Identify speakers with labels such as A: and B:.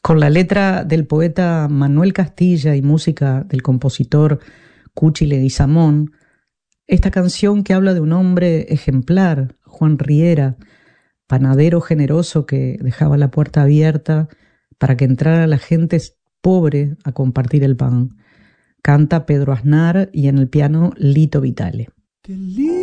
A: Con la letra del poeta Manuel Castilla y música del compositor Cuchi Leguizamón, esta canción que habla de un hombre ejemplar, Juan Riera, panadero generoso que dejaba la puerta abierta para que entrara la gente pobre a compartir el pan. Canta Pedro Aznar y en el piano Lito Vitale.
B: Qué lindo